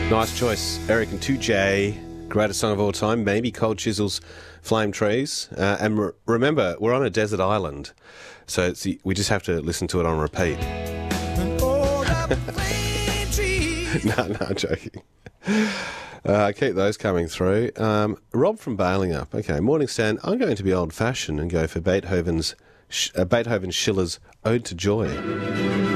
Nice choice, Eric and 2J. Greatest song of all time, maybe Cold Chisel's Flame Trees. And remember, we're on a desert island, so we just have to listen to it on repeat. No, I'm joking. Keep those coming through. Rob from Balingup. Okay, morning, Stan. I'm going to be old-fashioned and go for Beethoven Schiller's Ode to Joy.